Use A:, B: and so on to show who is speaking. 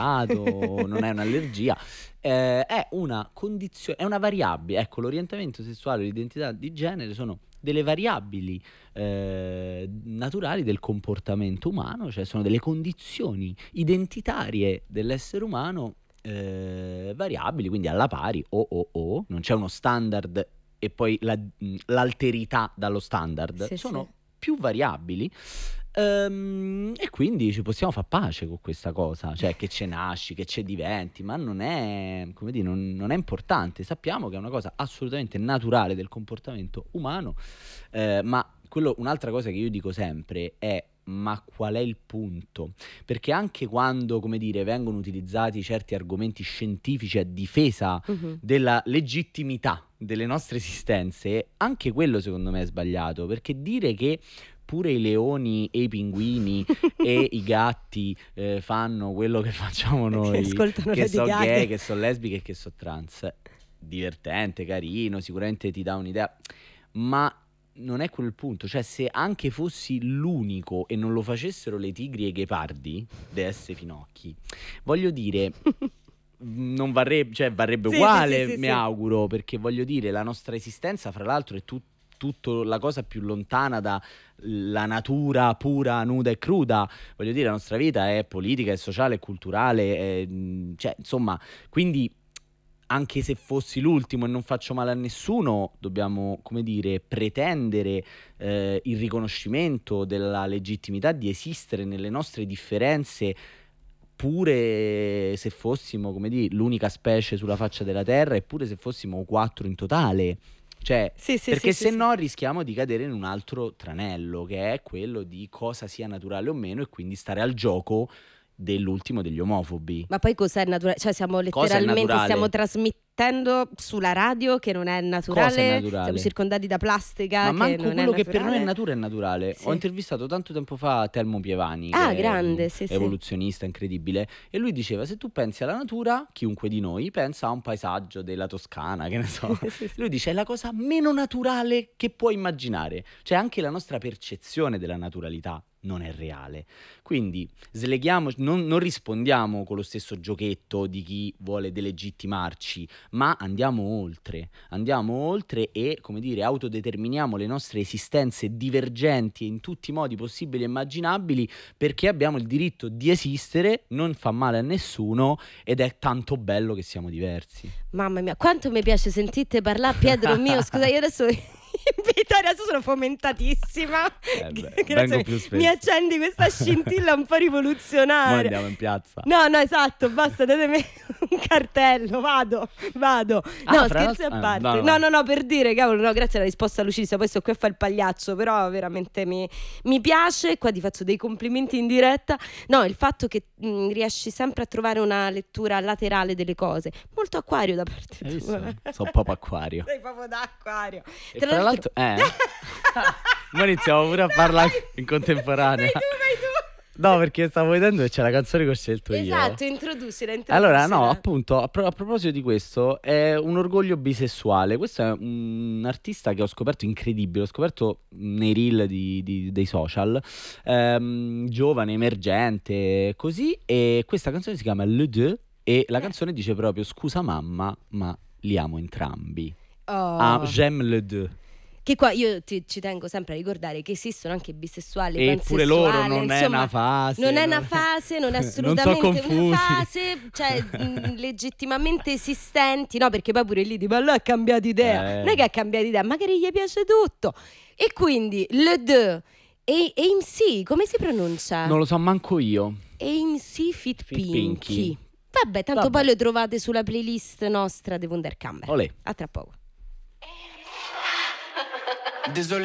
A: malato, non è un'allergia, è una condizione, è una variabile. Ecco, l'orientamento sessuale e l'identità di genere sono delle variabili naturali del comportamento umano, cioè sono delle condizioni identitarie dell'essere umano variabili, quindi alla pari, non c'è uno standard e poi l'alterità dallo standard,
B: Sì,
A: sono
B: sì.
A: più variabili. E quindi ci possiamo far pace con questa cosa, cioè che ce nasci, che ce diventi, ma non è, come dire, non è importante. Sappiamo che è una cosa assolutamente naturale del comportamento umano, ma un'altra cosa che io dico sempre è: ma qual è il punto? Perché anche quando, come dire, vengono utilizzati certi argomenti scientifici a difesa
B: Mhm.
A: della legittimità delle nostre esistenze, anche quello secondo me è sbagliato, perché dire che pure i leoni e i pinguini e i gatti fanno quello che facciamo
B: Che
A: noi,
B: ascoltano
A: che
B: Lady
A: so
B: Gaga.
A: gay, che so lesbiche e che so trans, divertente, carino, sicuramente ti dà un'idea, ma non è quello il punto. Cioè, se anche fossi l'unico e non lo facessero le tigri e i ghepardi, de essere finocchi, voglio dire, non varrebbe, cioè varrebbe
B: Sì,
A: uguale,
B: sì, sì,
A: mi
B: sì.
A: auguro, perché voglio dire, la nostra esistenza, fra l'altro, è tutto la cosa più lontana dalla natura pura, nuda e cruda. Voglio dire, la nostra vita è politica, è sociale, è culturale, cioè, insomma, quindi anche se fossi l'ultimo e non faccio male a nessuno, dobbiamo, come dire, pretendere il riconoscimento della legittimità di esistere nelle nostre differenze, pure se fossimo, come dire, l'unica specie sulla faccia della Terra, eppure se fossimo 4 in totale. Cioè,
B: Sì, sì,
A: perché
B: sì,
A: se
B: sì.
A: no rischiamo di cadere in un altro tranello, che è quello di cosa sia naturale o meno, e quindi stare al gioco dell'ultimo degli omofobi.
B: Ma poi cos'è naturale? Cioè stiamo
A: Cosa è
B: letteralmente, stiamo
A: naturale?
B: trasmettendo sulla radio che non è
A: Cosa è
B: naturale, siamo
A: naturale?
B: circondati da plastica
A: Ma
B: che
A: manco
B: non è
A: quello che per noi è
B: naturale.
A: natura è naturale. Ho
B: Sì.
A: intervistato tanto tempo fa Telmo Pievani,
B: Ah,
A: che è
B: grande, sì, sì.
A: evoluzionista incredibile, e lui diceva: se tu pensi alla natura, chiunque di noi pensa a un paesaggio della Toscana, che ne so.
B: Sì, sì.
A: Lui dice: è la cosa meno naturale che puoi immaginare. Cioè, anche la nostra percezione della naturalità non è reale. Quindi sleghiamo, non rispondiamo con lo stesso giochetto di chi vuole delegittimarci, ma andiamo oltre e, come dire, autodeterminiamo le nostre esistenze divergenti in tutti i modi possibili e immaginabili, perché abbiamo il diritto di esistere, non fa male a nessuno ed è tanto bello che siamo diversi.
B: Mamma mia, quanto mi piace sentirti parlare, Pietro mio. Scusa, io adesso adesso sono fomentatissima.
A: Vengo
B: Grazie,
A: più spesso.
B: mi accendi questa scintilla un po'
A: Mo'
B: rivoluzionaria.
A: andiamo in piazza.
B: No, esatto, basta, datemi un cartello, vado. No,
A: fra
B: scherzi a
A: l'altro-
B: parte.
A: no.
B: No, per dire, cavolo, no, grazie alla risposta lucida, poi sto qui a fare il pagliaccio, però veramente mi piace, qua ti faccio dei complimenti in diretta. No, il fatto che riesci sempre a trovare una lettura laterale delle cose, molto acquario da parte
A: Hai visto?
B: tua.
A: Sono proprio acquario.
B: Sei proprio da acquario.
A: E fra l'altro, ma iniziamo pure a parlare in contemporanea.
B: Vai tu.
A: No, perché stavo vedendo che c'è la canzone che ho scelto io.
B: Esatto, introducila.
A: Allora, no, appunto, a proposito di questo, è un orgoglio bisessuale. Questo è un artista che ho scoperto incredibile, l'ho scoperto nei reel dei social, giovane, emergente, così, e questa canzone si chiama Le Deux, e la canzone dice proprio: scusa mamma, ma li amo entrambi. J'aime le deux.
B: Che qua io ci tengo sempre a ricordare che esistono anche bisessuali,
A: E pure loro non è
B: insomma,
A: una fase.
B: non è una fase, non è
A: Non so
B: assolutamente
A: confusi.
B: una fase, cioè legittimamente esistenti, no? Perché poi pure lì tipo, allora ha cambiato idea. Non è che ha cambiato idea, magari gli piace tutto. E quindi le deux e MC, come si pronuncia?
A: Non lo so manco io.
B: MC Fit
A: Pinky.
B: Pinky. Vabbè, tanto poi lo trovate sulla playlist nostra di Wunderkammer.
A: Olè.
B: A tra poco.